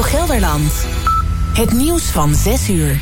Radio Gelderland. Het nieuws van 6 uur.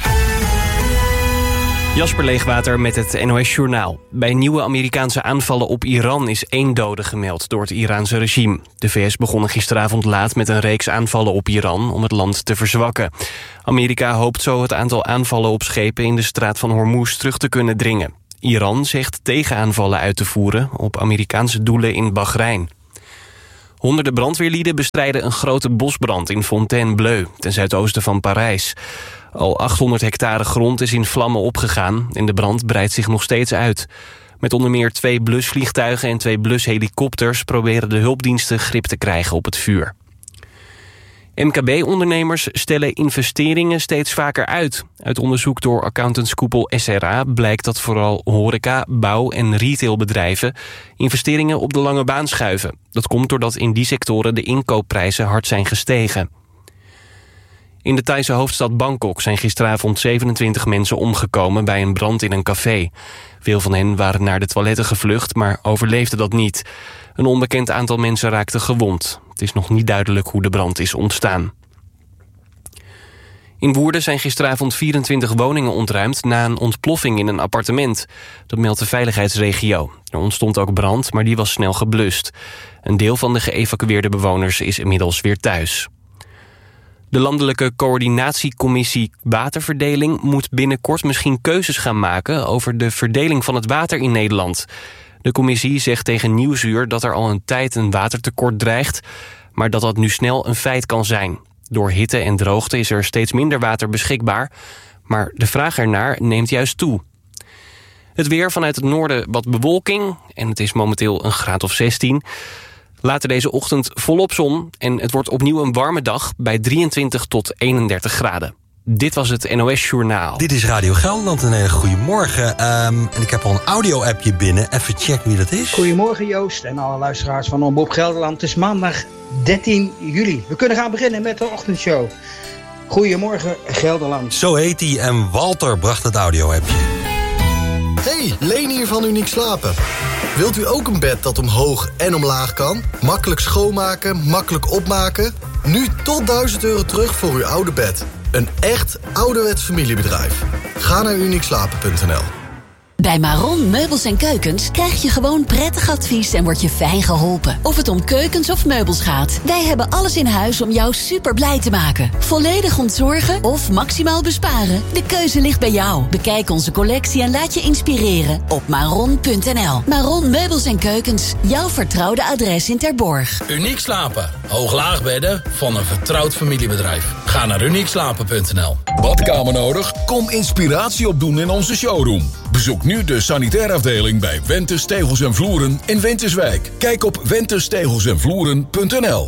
Jasper Leegwater met het NOS Journaal. Bij nieuwe Amerikaanse aanvallen op Iran is 1 dode gemeld door het Iraanse regime. De VS begonnen gisteravond laat met een reeks aanvallen op Iran om het land te verzwakken. Amerika hoopt zo het aantal aanvallen op schepen in de straat van Hormuz terug te kunnen dringen. Iran zegt tegenaanvallen uit te voeren op Amerikaanse doelen in Bahrein. Honderden brandweerlieden bestrijden een grote bosbrand in Fontainebleau, ten zuidoosten van Parijs. Al 800 hectare grond is in vlammen opgegaan en de brand breidt zich nog steeds uit. Met onder meer 2 blusvliegtuigen en 2 blushelikopters proberen de hulpdiensten grip te krijgen op het vuur. MKB-ondernemers stellen investeringen steeds vaker uit. Uit onderzoek door accountantskoepel SRA blijkt dat vooral horeca, bouw- en retailbedrijven investeringen op de lange baan schuiven. Dat komt doordat in die sectoren de inkoopprijzen hard zijn gestegen. In de Thaise hoofdstad Bangkok zijn gisteravond 27 mensen omgekomen bij een brand in een café. Veel van hen waren naar de toiletten gevlucht, maar overleefden dat niet. Een onbekend aantal mensen raakte gewond. Het is nog niet duidelijk hoe de brand is ontstaan. In Woerden zijn gisteravond 24 woningen ontruimd na een ontploffing in een appartement. Dat meldt de veiligheidsregio. Er ontstond ook brand, maar die was snel geblust. Een deel van de geëvacueerde bewoners is inmiddels weer thuis. De Landelijke Coördinatiecommissie Waterverdeling moet binnenkort misschien keuzes gaan maken over de verdeling van het water in Nederland. De commissie zegt tegen Nieuwsuur dat er al een tijd een watertekort dreigt, maar dat nu snel een feit kan zijn. Door hitte en droogte is er steeds minder water beschikbaar, maar de vraag ernaar neemt juist toe. Het weer: vanuit het noorden wat bewolking en het is momenteel een graad of 16. Later deze ochtend volop zon en het wordt opnieuw een warme dag bij 23 tot 31 graden. Dit was het NOS Journaal. Dit is Radio Gelderland, een hele goede morgen. En ik heb al een audio-appje binnen. Even checken wie dat is. Goedemorgen Joost en alle luisteraars van Omroep Gelderland. Het is maandag 13 juli. We kunnen gaan beginnen met de ochtendshow. Goedemorgen Gelderland. Zo heet hij en Walter bracht het audio-appje. Hey, Leen hier van Uniek Slapen. Wilt u ook een bed dat omhoog en omlaag kan? Makkelijk schoonmaken, makkelijk opmaken? Nu tot €1000 terug voor uw oude bed. Een echt ouderwets familiebedrijf. Ga naar uniekslapen.nl. Bij Maron Meubels en Keukens krijg je gewoon prettig advies en word je fijn geholpen. Of het om keukens of meubels gaat. Wij hebben alles in huis om jou super blij te maken. Volledig ontzorgen of maximaal besparen? De keuze ligt bij jou. Bekijk onze collectie en laat je inspireren op maron.nl. Maron Meubels en Keukens. Jouw vertrouwde adres in Terborg. Uniek Slapen. Hoog-laag bedden van een vertrouwd familiebedrijf. Ga naar uniekslapen.nl. Badkamer nodig? Kom inspiratie opdoen in onze showroom. Bezoek nu de sanitaire afdeling bij Wentes Tegels en Vloeren in Winterswijk. Kijk op wentestegelsenvloeren.nl.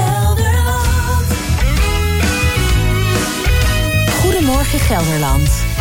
Goedemorgen Gelderland.